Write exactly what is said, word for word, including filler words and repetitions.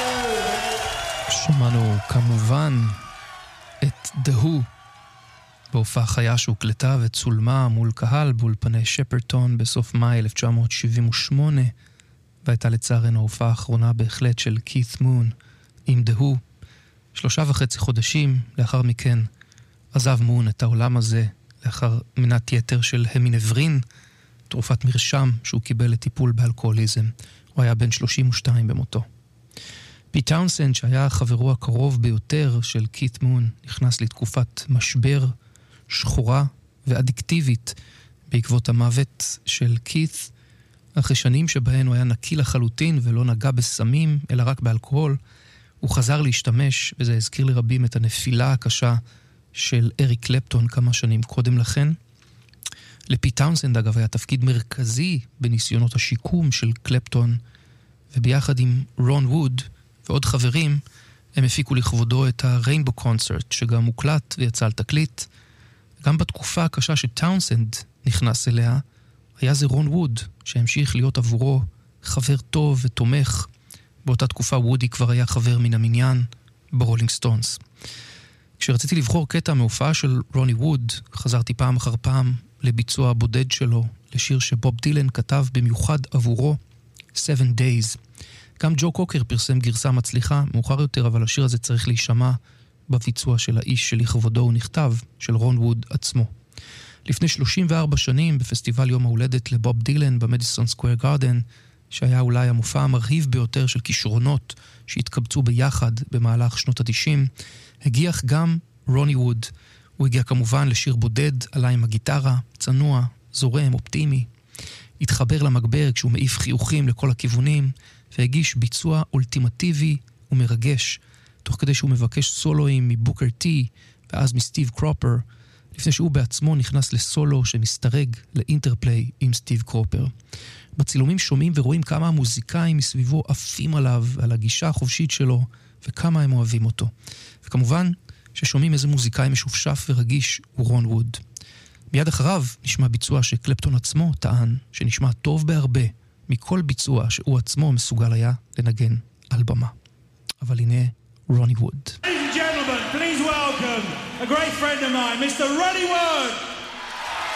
שמענו כמובן את The Who בהופעה חיה שהוקלטה וצולמה מול קהל באולפני שפרטון בסוף מאי אלף תשע מאות שבעים ושמונה, והייתה לצערנו ההופעה האחרונה בהחלט של קית' מון עם The Who. שלושה וחצי חודשים לאחר מכן עזב מון את העולם הזה לאחר מנת יתר של המינברין, תרופת מרשם שהוא קיבל לטיפול באלכוהוליזם. הוא היה בן שלושים ושתיים במותו. פיט טאונסנד, שהיה חברו הקרוב ביותר של קית' מון, נכנס לתקופת משבר שחורה ואדיקטיבית בעקבות המוות של קית'. אחרי שנים שבהן הוא היה נקי לחלוטין ולא נגע בסמים, אלא רק באלכוהול, הוא חזר להשתמש, וזה הזכיר לרבים את הנפילה הקשה של אריק קלפטון כמה שנים קודם לכן. לפיט טאונסנד, אגב, היה תפקיד מרכזי בניסיונות השיקום של קלפטון, וביחד עם רון ווד ועוד חברים, הם הפיקו לכבודו את הריינבו קונצרט, שגם מוקלט ויצא על תקליט. גם בתקופה הקשה שטאונסנד נכנס אליה, היה זה רון ווד, שהמשיך להיות עבורו חבר טוב ותומך. באותה תקופה וודי כבר היה חבר מן המניין ברולינג סטונס. כשרציתי לבחור קטע מהופעה של רוני ווד, חזרתי פעם אחר פעם לביצוע הבודד שלו, לשיר שבוב דילן כתב במיוחד עבורו, Seven Days. גם ג'ו קוקר פרסם גרסה מצליחה מאוחר יותר, אבל השיר הזה צריך להישמע בביצוע של האיש שלכבודו הוא נכתב, של רון ווד עצמו. לפני שלושים וארבע שנים, בפסטיבל יום ההולדת לבוב דילן במדיסון סקוואר גארדן, שהיה אולי המופע המרהיב ביותר של כישרונות שהתקבצו ביחד במהלך שנות ה-תשעים, הגיח גם רוני ווד. הוא הגיע כמובן לשיר בודד, עלה עם הגיטרה, צנוע, זורם, אופטימי. התחבר למגבר כשהוא מעיף חיוכים לכל הכיוונים, והגיש ביצוע אולטימטיבי ומרגש, תוך כדי שהוא מבקש סולואים מבוקר טי, ואז מסטיב קרופר, לפני שהוא בעצמו נכנס לסולו שמסתרג לאינטרפליי עם סטיב קרופר. בצילומים שומעים ורואים כמה המוזיקאים מסביבו עפים עליו, על הגישה החופשית שלו, וכמה הם אוהבים אותו. וכמובן ששומעים איזה מוזיקאי משופשף ורגיש הוא רון ווד. מיד אחריו נשמע ביצוע שקלפטון עצמו טען שנשמע טוב בהרבה מכל ביצוע שהוא עצמו מסוגל היה לנגן על במה. אבל הנה רוני ווד. Ladies and gentlemen, please welcome a great friend of mine, Mister Ronnie Wood.